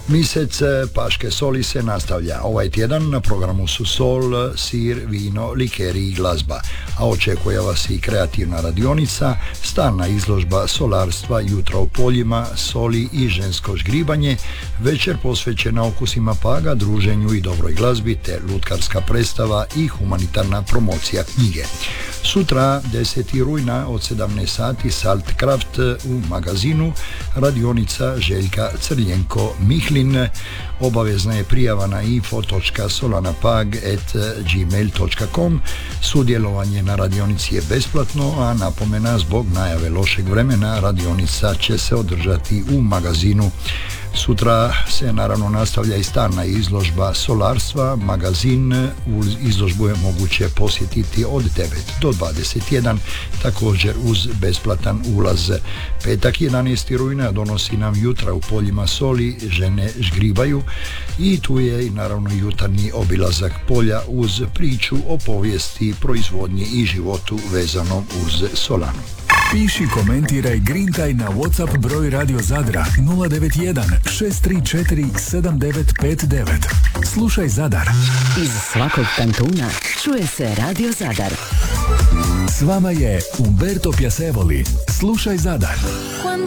Mjesec paške soli se nastavlja. Ovaj tjedan na programu su sol, sir, vino, likeri i glazba, a očekuje vas i kreativna radionica, stalna izložba solarstva, jutra u poljima, soli i žensko žgribanje, večer posvećena okusima Paga, druženju i dobroj glazbi, te lutkarska predstava i humanitarna promocija knjige. Sutra, 10. rujna od 17 sati, Saltkraft u magazinu, radionica Željka Crljenko-Mihlin. Obavezna je prijava na info.solanapag@gmail.com. Sudjelovanje na radionici je besplatno, a napomena zbog najave lošeg vremena, radionica će se održati u magazinu. Sutra se naravno nastavlja i stalna izložba solarstva, magazin. U izložbu je moguće posjetiti od 9 do 21, također uz besplatan ulaz. Petak 11. rujna donosi nam jutra u poljima soli, žene žgribaju, i tu je i naravno jutarnji obilazak polja uz priču o povijesti, proizvodnji i životu vezanom uz solanu. Piši, komentiraj, grintaj na WhatsApp broj Radio Zadra 091 634 7959. Slušaj Zadar. Iz svakog kantuna čuje se Radio Zadar. S vama je Umberto Piacevoli. Slušaj Zadar. Cuando